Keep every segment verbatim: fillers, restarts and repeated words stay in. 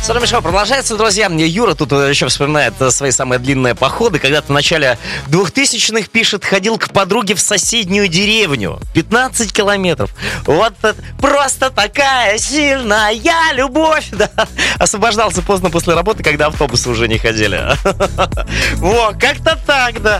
С вами шоу продолжается, друзья. Юра тут еще вспоминает свои самые длинные походы. Когда-то в начале двухтысячных, пишет, ходил к подруге в соседнюю деревню. пятнадцать километров. Вот это просто такая сильная любовь. Да. Освобождался поздно после работы, когда автобусы уже не ходили. Во, как-то так, да.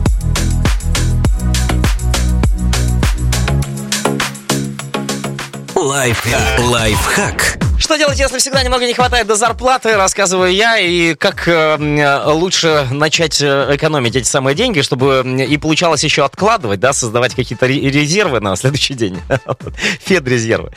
Лайфхак. Лайфхак. Что делать, если всегда немного не хватает до зарплаты, рассказываю я, и как э, лучше начать экономить эти самые деньги, чтобы и получалось еще откладывать, да, создавать какие-то резервы на следующий день. Федрезервы.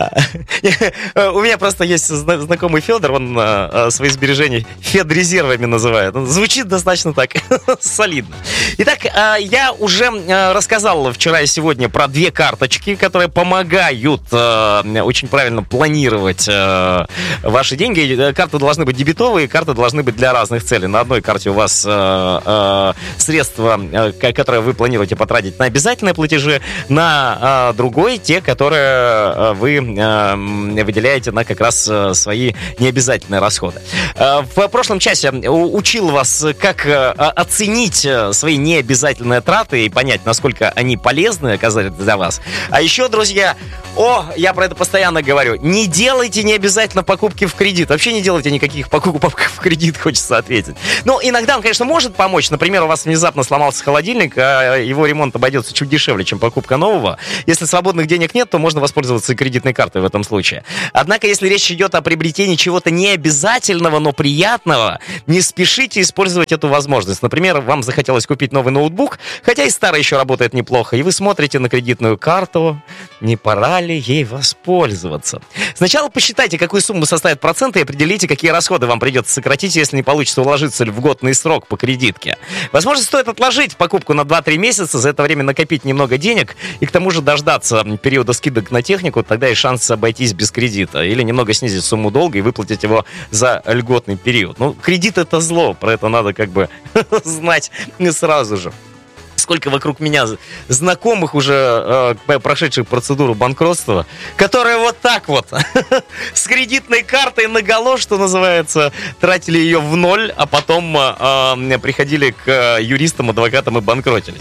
У меня просто есть знакомый Федор, он свои сбережения федрезервами называет. Звучит достаточно так солидно. Итак, я уже рассказал вчера и сегодня про две карточки, которые помогают очень правильно планировать ваши деньги. Карты должны быть дебетовые, карты должны быть для разных целей. На одной карте у вас э, э, средства, э, которые вы планируете потратить на обязательные платежи, на э, другой те, которые вы э, выделяете на как раз свои необязательные расходы. Э, в прошлом часе учил вас, как э, оценить свои необязательные траты и понять, насколько они полезны оказались для вас. А еще, друзья, о, я про это постоянно говорю, не делайте не обязательно покупки в кредит. Вообще не делайте никаких покупок в кредит, хочется ответить. Ну, иногда он, конечно, может помочь. Например, у вас внезапно сломался холодильник, а его ремонт обойдется чуть дешевле, чем покупка нового. Если свободных денег нет, то можно воспользоваться и кредитной картой в этом случае. Однако, если речь идет о приобретении чего-то необязательного, но приятного, не спешите использовать эту возможность. Например, вам захотелось купить новый ноутбук, хотя и старый еще работает неплохо, и вы смотрите на кредитную карту, не пора ли ей воспользоваться. Сначала посчитайте, какую сумму составит проценты, и определите, какие расходы вам придется сократить, если не получится уложиться в годный срок по кредитке. Возможно, стоит отложить покупку на два-три месяца, за это время накопить немного денег и к тому же дождаться периода скидок на технику, тогда и шанс обойтись без кредита. Или немного снизить сумму долга и выплатить его за льготный период. Ну, кредит — это зло, про это надо как бы знать сразу же. Сколько вокруг меня знакомых уже э, прошедших процедуру банкротства, которые вот так вот с кредитной картой наголо, что называется, тратили ее в ноль, а потом э, приходили к юристам, адвокатам и банкротились.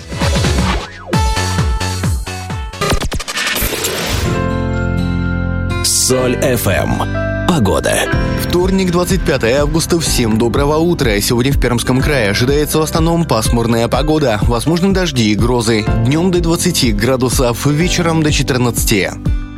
Соль эф эм. Погода. Вторник, двадцать пятое августа. Всем доброго утра. Сегодня в Пермском крае ожидается в основном пасмурная погода. Возможны дожди и грозы. Днем до двадцати градусов, вечером до четырнадцати.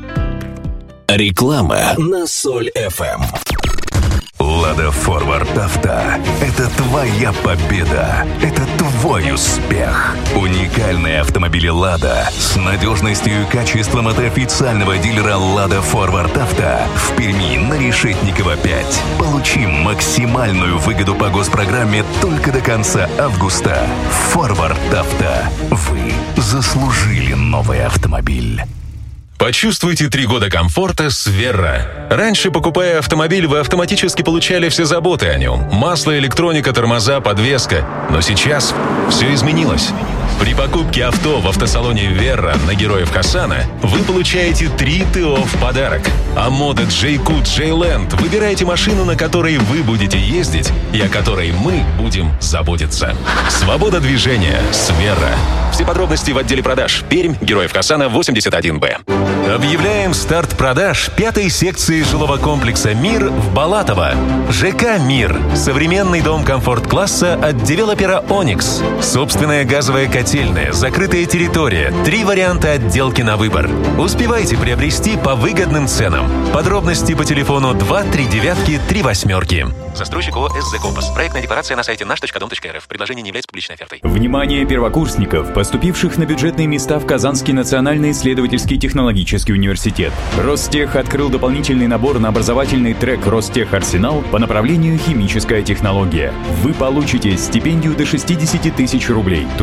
Реклама на Соль эф эм. Лада Форвард Авто – это твоя победа, это твой успех. Уникальные автомобили Лада с надежностью и качеством от официального дилера Лада Форвард Авто в Перми на Решетникова пять. Получи максимальную выгоду по госпрограмме только до конца августа. Форвард Авто. Вы заслужили новый автомобиль. Почувствуйте три года комфорта с Верра. Раньше, покупая автомобиль, вы автоматически получали все заботы о нем. Масло, электроника, тормоза, подвеска. Но сейчас все изменилось. При покупке авто в автосалоне Верра на Героев Хасана вы получаете три ТО в подарок. А мода Джейку Джейленд выбираете машину, на которой вы будете ездить и о которой мы будем заботиться. Свобода движения с Верра. Все подробности в отделе продаж. Пермь, Героев Хасана, восемьдесят один Б. Объявляем старт продаж пятой секции жилого комплекса «Мир» в Балатово. ЖК «Мир». Современный дом комфорт-класса от девелопера «Оникс». Собственная газовая котельная, закрытая территория. Три варианта отделки на выбор. Успевайте приобрести по выгодным ценам. Подробности по телефону два три девятки три восьмерки. Застройщик ООО «СЗ Компас». Проектная декларация на сайте наш точка дом точка эр эф. Предложение не является публичной офертой. Внимание первокурсников, поступивших на бюджетные места в Казанский национальный исследовательский технологический университет. Ростех открыл дополнительный набор на образовательный трек «Ростех Арсенал» по направлению «Химическая технология». Вы получите стипендию до шестьдесят тысяч рублей, трудоустройство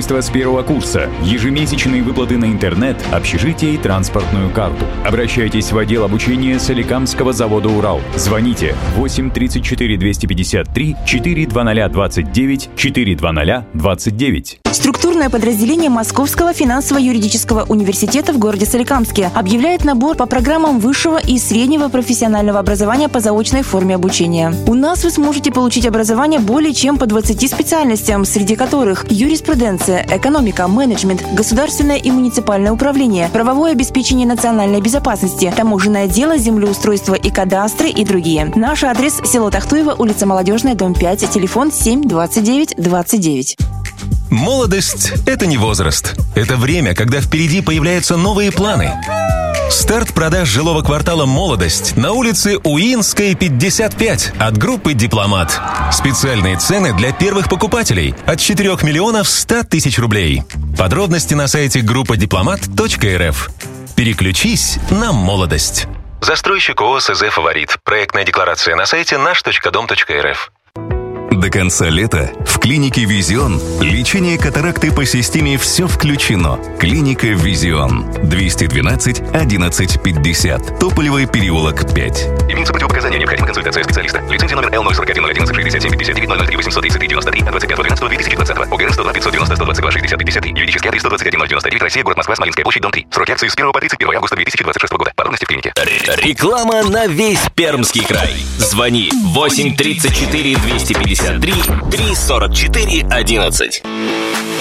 устройство с первого курса, ежемесячные выплаты на интернет, общежитие и транспортную карту. Обращайтесь в отдел обучения Соликамского завода «Урал». Звоните восемь тридцать четыре двести пятьдесят три четыре двадцать двадцать девять четыре двадцать двадцать девять. Структурное подразделение Московского финансово-юридического университета в городе Соликамске объявляет набор по программам высшего и среднего профессионального образования по заочной форме обучения. У нас вы сможете получить образование более чем по двадцати специальностям, среди которых юриспруденция, экономика, менеджмент, государственное и муниципальное управление, правовое обеспечение национальной безопасности, таможенное дело, землеустройство и кадастры и другие. Наш адрес – село Тахтуево, улица Молодежная, дом пять, телефон семь двадцать девять двадцать девять. Молодость – это не возраст. Это время, когда впереди появляются новые планы. Старт продаж жилого квартала «Молодость» на улице Уинской, пятьдесят пять от группы «Дипломат». Специальные цены для первых покупателей от четырёх миллионов ста тысяч рублей. Подробности на сайте группа дипломат точка эр эф. Переключись на молодость. Застройщик ООО СЗ «Фаворит». Проектная декларация на сайте наш точка дом точка эр эф. До конца лета в клинике «Визион» лечение катаракты по системе «Все включено». Клиника «Визион». двести двенадцать одиннадцать пятьдесят. Тополевый переулок, пять. Имеются противопоказания, необходима консультация специалиста. Лицензия номер Л ноль сорок один ноль одиннадцать шестьдесят семь пятьдесят девять ноль ноль три восемьсот тридцать три девяносто три от двадцать пятого двенадцатого две тысячи двадцатого. ОГР сто два пятьсот девяносто сто двадцать два шестьдесят пятьдесят три. Юридический адрес сто двадцать один ноль девяносто девять. Россия, город Москва, Смоленская площадь, дом три. Срок акции с первого по тридцать первое августа две тысячи двадцать шестого года. Подробности в клинике. Реклама на весь Пермский край. Звони восемь тридцать четыре двести пятьдесят три три сорок четыре одиннадцать.